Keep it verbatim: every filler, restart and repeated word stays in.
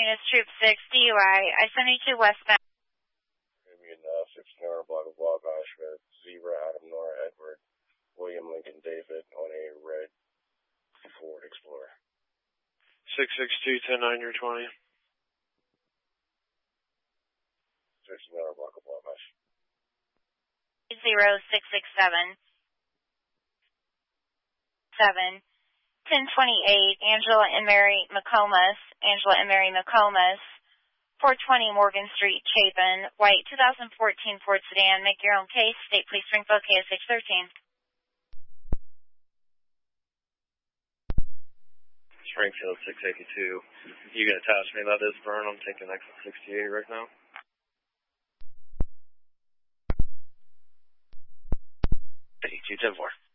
Units Troop six, D U I, I seventy-two westbound. Premium uh, sixteen hour block of Wabash with Zebra, Adam, Nora, Edward, William, Lincoln, David on a red Ford Explorer. six six two, ten nine, you're twenty. sixteen hour block of Wabash. Zero six six seven. Seven. ten twenty-eight, Angela and Mary McComas, Angela and Mary McComas, four twenty Morgan Street, Chapin, white, two thousand fourteen Ford sedan. Make your own case. State Police Springfield, K S H thirteen. Springfield six eighty-two. You can attach me. That is Vern. I'm taking exit sixty-eight right now. eighty-two ten four.